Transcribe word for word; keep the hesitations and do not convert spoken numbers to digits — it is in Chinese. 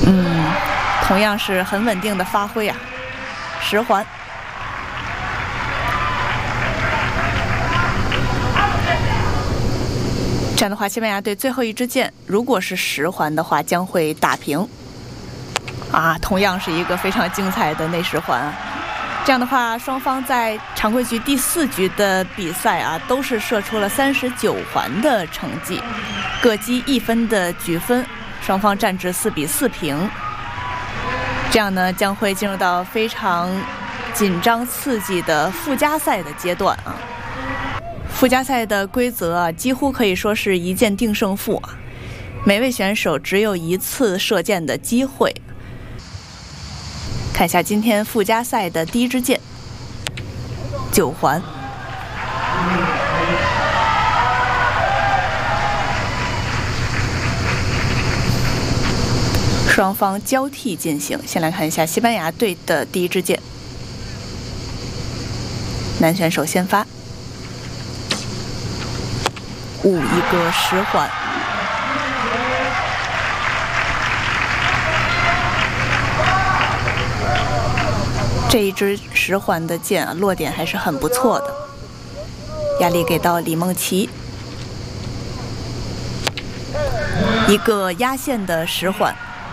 嗯，同样是很稳定的发挥啊，十环。这样的话，西班牙队最后一支箭如果是十环的话，将会打平。啊，同样是一个非常精彩的内十环啊。这样的话，双方在常规局第四局的比赛啊，都是射出了三十九环的成绩，各积一分的局分，双方战至四比四平。这样呢，将会进入到非常紧张刺激的附加赛的阶段啊。附加赛的规则啊，几乎可以说是一箭定胜负啊，每位选手只有一次射箭的机会。看一下今天附加赛的第一支箭，九环。双方交替进行，先来看一下西班牙队的第一支箭，男选手先发，误一个十环。这一支十环的箭啊，落点还是很不错的。压力给到李梦琪，一个压线的十环。